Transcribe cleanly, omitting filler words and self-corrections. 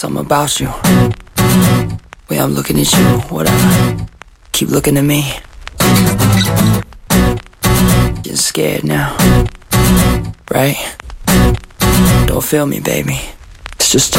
Something about you. Way I'm looking at you, whatever. Keep looking at me. Getting scared now, right? Don't feel me, baby. It's just